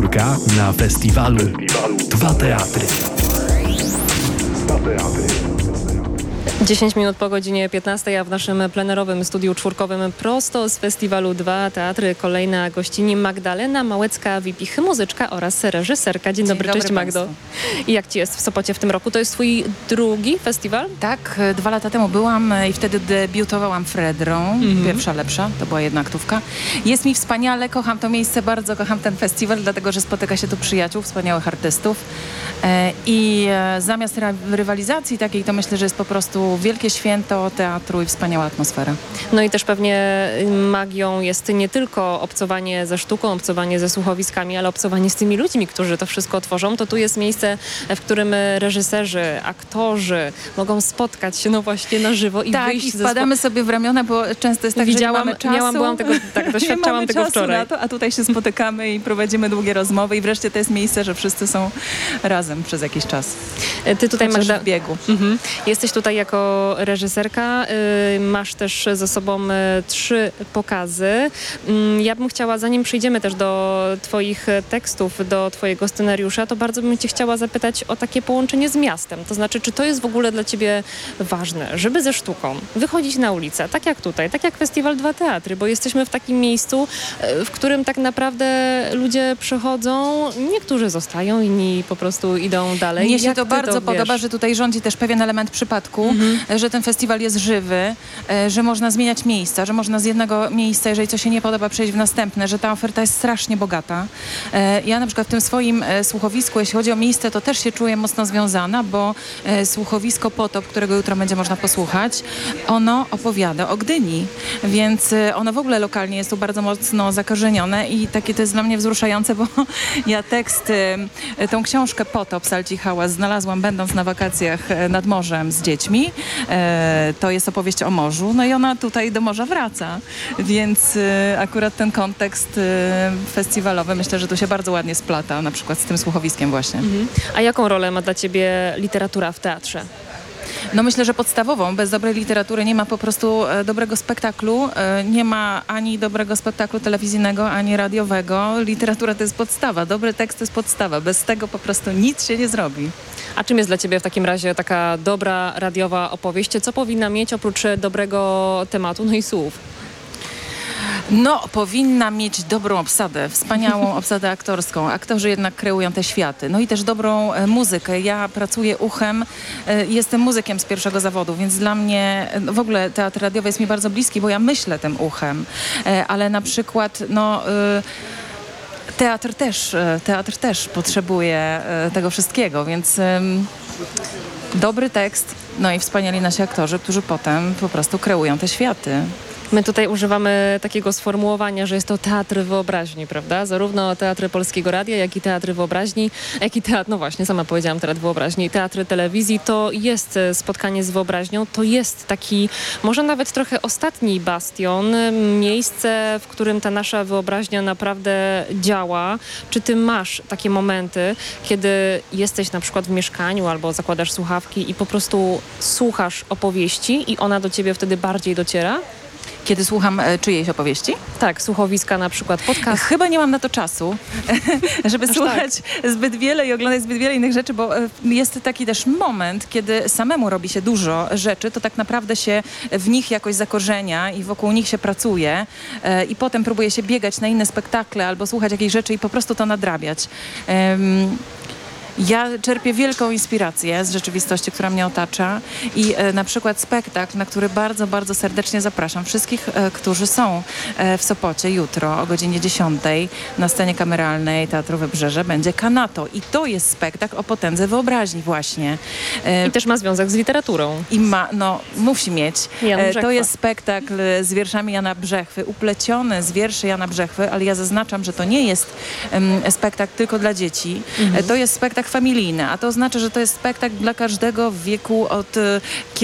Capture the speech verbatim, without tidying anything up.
Kulturka na festiwalu Dwa Teatry. Dwa Teatry. dziesięć minut po godzinie piętnastej, a w naszym plenerowym studiu czwórkowym prosto z festiwalu Dwa Teatry kolejna gościni Magdalena Małecka-Wipich, muzyczka oraz reżyserka. Dzień, Dzień dobry, dobry, cześć Magdo. I jak Ci jest w Sopocie w tym roku? To jest Twój drugi festiwal? Tak, dwa lata temu byłam i wtedy debiutowałam Fredrą. Mhm. Pierwsza, lepsza, to była jedna aktówka. Jest mi wspaniale, kocham to miejsce, bardzo kocham ten festiwal, dlatego że spotyka się tu przyjaciół, wspaniałych artystów. I zamiast rywalizacji takiej, to myślę, że jest po prostu wielkie święto teatru i wspaniała atmosfera. No i też pewnie magią jest nie tylko obcowanie ze sztuką, obcowanie ze słuchowiskami, ale obcowanie z tymi ludźmi, którzy to wszystko tworzą. To tu jest miejsce, w którym reżyserzy, aktorzy mogą spotkać się no właśnie na żywo i tak, wyjść i wpadamy ze... sobie w ramiona, bo często jest tak, Widziałam, że nie mamy czasu. Miałam, byłam tego, tak, doświadczałam tego wczoraj. Na to, a tutaj się spotykamy i prowadzimy długie rozmowy i wreszcie to jest miejsce, że wszyscy są razem przez jakiś czas. Ty tutaj, Chociaż Magda, w biegu. Mhm. Jesteś tutaj jako reżyserka, y, masz też ze sobą y, trzy pokazy. Y, ja bym chciała, zanim przejdziemy też do Twoich tekstów, do Twojego scenariusza, to bardzo bym Cię chciała zapytać o takie połączenie z miastem. To znaczy, czy to jest w ogóle dla Ciebie ważne, żeby ze sztuką wychodzić na ulicę, tak jak tutaj, tak jak Festiwal Dwa Teatry, bo jesteśmy w takim miejscu, y, w którym tak naprawdę ludzie przychodzą, niektórzy zostają, inni po prostu idą dalej. Mnie się jak to bardzo to podoba, że tutaj rządzi też pewien element przypadku, mhm. że ten festiwal jest żywy, że można zmieniać miejsca, że można z jednego miejsca, jeżeli coś się nie podoba, przejść w następne, że ta oferta jest strasznie bogata. Ja na przykład w tym swoim słuchowisku, jeśli chodzi o miejsce, to też się czuję mocno związana, bo słuchowisko Potop, którego jutro będzie można posłuchać, ono opowiada o Gdyni, więc ono w ogóle lokalnie jest tu bardzo mocno zakorzenione i takie to jest dla mnie wzruszające, bo ja tekst, tą książkę Potop Salci Hałas znalazłam będąc na wakacjach nad morzem z dziećmi. E, to jest opowieść o morzu, no i ona tutaj do morza wraca, więc e, akurat ten kontekst e, festiwalowy myślę, że tu się bardzo ładnie splata, na przykład z tym słuchowiskiem właśnie. Mhm. A jaką rolę ma dla Ciebie literatura w teatrze? No myślę, że podstawową. Bez dobrej literatury nie ma po prostu e, dobrego spektaklu. E, nie ma ani dobrego spektaklu telewizyjnego, ani radiowego. Literatura to jest podstawa. Dobry tekst to jest podstawa. Bez tego po prostu nic się nie zrobi. A czym jest dla Ciebie w takim razie taka dobra radiowa opowieść? Co powinna mieć oprócz dobrego tematu, no i słów? No, powinna mieć dobrą obsadę, wspaniałą obsadę aktorską. Aktorzy jednak kreują te światy. No i też dobrą e, muzykę. Ja pracuję uchem, e, jestem muzykiem z pierwszego zawodu, więc dla mnie e, w ogóle teatr radiowy jest mi bardzo bliski, bo ja myślę tym uchem. E, ale na przykład, no... E, Teatr też, teatr też potrzebuje e, tego wszystkiego, więc e, dobry tekst, no i wspaniali nasi aktorzy, którzy potem po prostu kreują te światy. My tutaj używamy takiego sformułowania, że jest to teatr wyobraźni, prawda? Zarówno teatry Polskiego Radia, jak i teatry wyobraźni, jak i teatr, no właśnie, sama powiedziałam teatr wyobraźni, teatry telewizji, to jest spotkanie z wyobraźnią, to jest taki, może nawet trochę ostatni bastion, miejsce, w którym ta nasza wyobraźnia naprawdę działa. Czy ty masz takie momenty, kiedy jesteś na przykład w mieszkaniu albo zakładasz słuchawki i po prostu słuchasz opowieści i ona do ciebie wtedy bardziej dociera? Kiedy słucham e, czyjejś opowieści? Tak, słuchowiska na przykład, podcast. Chyba nie mam na to czasu, żeby Aż słuchać tak. zbyt wiele i oglądać zbyt wiele innych rzeczy, bo e, jest taki też moment, kiedy samemu robi się dużo rzeczy, to tak naprawdę się w nich jakoś zakorzenia i wokół nich się pracuje e, i potem próbuje się biegać na inne spektakle albo słuchać jakiejś rzeczy i po prostu to nadrabiać. Ehm, Ja czerpię wielką inspirację z rzeczywistości, która mnie otacza i e, na przykład spektakl, na który bardzo, bardzo serdecznie zapraszam wszystkich, e, którzy są e, w Sopocie jutro o godzinie dziesiątej na scenie kameralnej Teatru Wybrzeże będzie Kanato i to jest spektakl o potędze wyobraźni właśnie. E, I też ma związek z literaturą. I ma, no musi mieć. Jan E, to jest spektakl z wierszami Jana Brzechwy, upleciony z wierszy Jana Brzechwy, ale ja zaznaczam, że to nie jest um, spektakl tylko dla dzieci. Mhm. E, to jest spektakl familijny, a to oznacza, że to jest spektakl dla każdego w wieku od